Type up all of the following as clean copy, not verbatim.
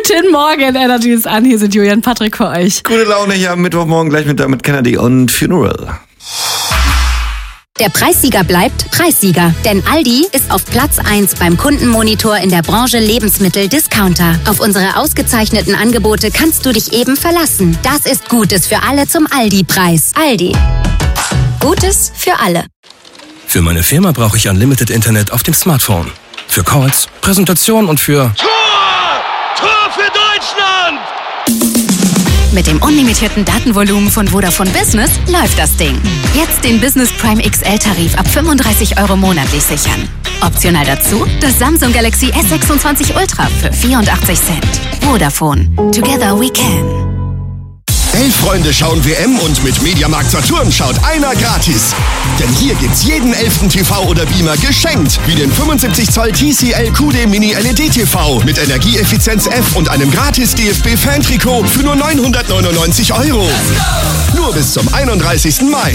Guten Morgen, Energy ist an. Hier sind Julian Patrick für euch. Gute Laune hier am Mittwochmorgen gleich mit Dermot Kennedy und Funeral. Der Preissieger bleibt Preissieger, denn Aldi ist auf Platz 1 beim Kundenmonitor in der Branche Lebensmittel-Discounter. Auf unsere ausgezeichneten Angebote kannst du dich eben verlassen. Das ist Gutes für alle zum Aldi-Preis. Aldi. Gutes für alle. Für meine Firma brauche ich Unlimited Internet auf dem Smartphone. Für Calls, Präsentation und für... Tor für Deutschland! Mit dem unlimitierten Datenvolumen von Vodafone Business läuft das Ding. Jetzt den Business Prime XL-Tarif ab 35 € monatlich sichern. Optional dazu das Samsung Galaxy S26 Ultra für 84 Cent. Vodafone. Together we can. 11 Freunde schauen WM und mit Mediamarkt Saturn schaut einer gratis. Denn hier gibt's jeden 11. TV oder Beamer geschenkt. Wie den 75 Zoll TCL QD Mini LED TV mit Energieeffizienz F und einem gratis DFB-Fan-Trikot für nur 999 €. Nur bis zum 31. Mai.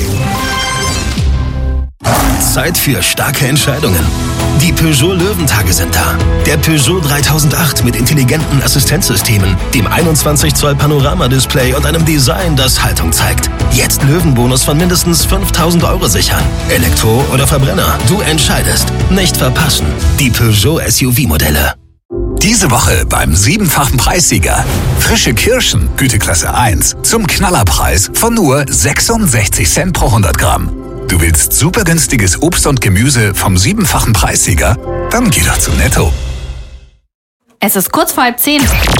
Zeit für starke Entscheidungen. Die Peugeot Löwentage sind da. Der Peugeot 3008 mit intelligenten Assistenzsystemen, dem 21 Zoll Panorama-Display und einem Design, das Haltung zeigt. Jetzt Löwenbonus von mindestens 5.000 € sichern. Elektro oder Verbrenner, du entscheidest. Nicht verpassen. Die Peugeot SUV-Modelle. Diese Woche beim 7-fachen Preissieger. Frische Kirschen, Güteklasse 1, zum Knallerpreis von nur 66 Cent pro 100 Gramm. Du willst super günstiges Obst und Gemüse vom 7-fachen Preissieger? Dann geh doch zu Netto. Es ist kurz vor 9:30.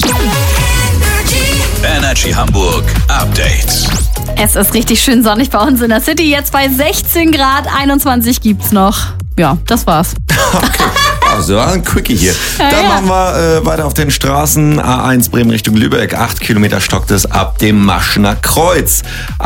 Energy Hamburg Update. Es ist richtig schön sonnig bei uns in der City. Jetzt bei 16 Grad, 21 gibt's noch. Ja, das war's. Okay. Also ein Quickie hier. Dann machen wir weiter auf den Straßen. A1 Bremen Richtung Lübeck. 8 Kilometer stockt es ab dem Maschner Kreuz.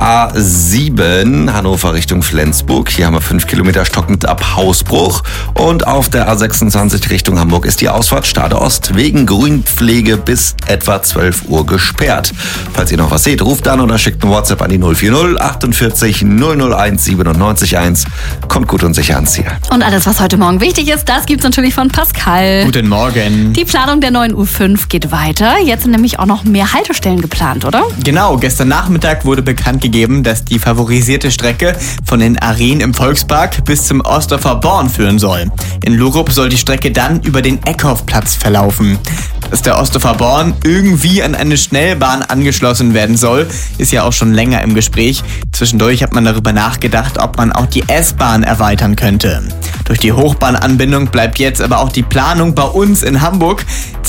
A7 Hannover Richtung Flensburg. Hier haben wir 5 Kilometer stockend ab Hausbruch. Und auf der A26 Richtung Hamburg ist die Ausfahrt Stade Ost wegen Grünpflege bis etwa 12 Uhr gesperrt. Falls ihr noch was seht, ruft an oder schickt ein WhatsApp an die 040 48 001 97 1. Kommt gut und sicher ans Ziel. Und alles, was heute Morgen wichtig ist, das gibt's natürlich von Pascal. Guten Morgen. Die Planung der neuen U5 geht weiter. Jetzt sind nämlich auch noch mehr Haltestellen geplant, oder? Genau, gestern Nachmittag wurde bekannt gegeben, dass die favorisierte Strecke von den Arenen im Volkspark bis zum Ostdorfer Born führen soll. In Lurup soll die Strecke dann über den Eckhoffplatz verlaufen. Dass der Ostdorfer Born irgendwie an eine Schnellbahn angeschlossen werden soll, ist ja auch schon länger im Gespräch. Zwischendurch hat man darüber nachgedacht, ob man auch die S-Bahn erweitern könnte. Durch die Hochbahnanbindung bleibt jetzt aber auch die Planung bei uns in Hamburg.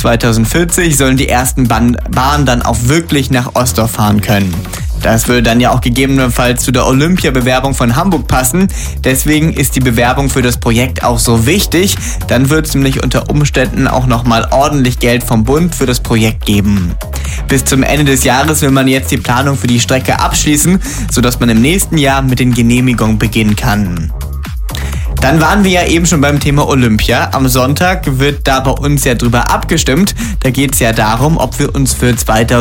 2040 sollen die ersten Bahnen dann auch wirklich nach Ostdorf fahren können. Das würde dann ja auch gegebenenfalls zu der Olympia-Bewerbung von Hamburg passen. Deswegen ist die Bewerbung für das Projekt auch so wichtig. Dann wird es nämlich unter Umständen auch nochmal ordentlich Geld vom Bund für das Projekt geben. Bis zum Ende des Jahres will man jetzt die Planung für die Strecke abschließen, sodass man im nächsten Jahr mit den Genehmigungen beginnen kann. Dann waren wir ja eben schon beim Thema Olympia. Am Sonntag wird da bei uns ja drüber abgestimmt. Da geht es ja darum, ob wir uns für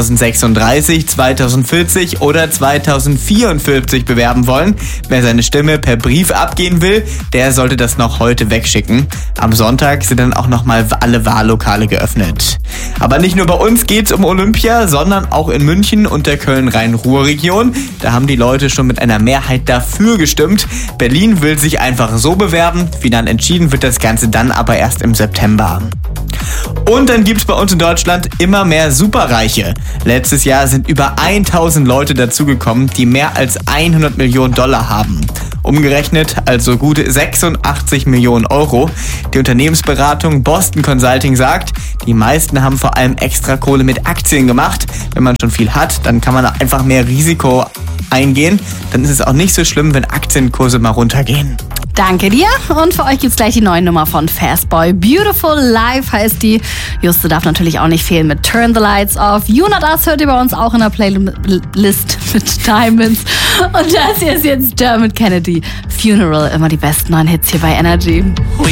2036, 2040 oder 2044 bewerben wollen. Wer seine Stimme per Brief abgeben will, der sollte das noch heute wegschicken. Am Sonntag sind dann auch nochmal alle Wahllokale geöffnet. Aber nicht nur bei uns geht es um Olympia, sondern auch in München und der Köln-Rhein-Ruhr-Region. Da haben die Leute schon mit einer Mehrheit dafür gestimmt. Berlin will sich einfach so bewerben. Final entschieden wird das Ganze dann aber erst im September. Und dann gibt es bei uns in Deutschland immer mehr Superreiche. Letztes Jahr sind über 1000 Leute dazugekommen, die mehr als 100 Millionen $ haben. Umgerechnet also gute 86 Millionen €. Die Unternehmensberatung Boston Consulting sagt, die meisten haben vor allem extra Kohle mit Aktien gemacht. Wenn man schon viel hat, dann kann man einfach mehr Risiko eingehen. Dann ist es auch nicht so schlimm, wenn Aktienkurse mal runtergehen. Danke dir. Und für euch gibt's gleich die neue Nummer von Fastboy. Beautiful Life heißt die. Juste darf natürlich auch nicht fehlen mit Turn the Lights Off. You Not Us hört ihr bei uns auch in der Playlist mit Diamonds. Und das hier ist jetzt Dermot Kennedy. Funeral, immer die besten neuen Hits hier bei Energy.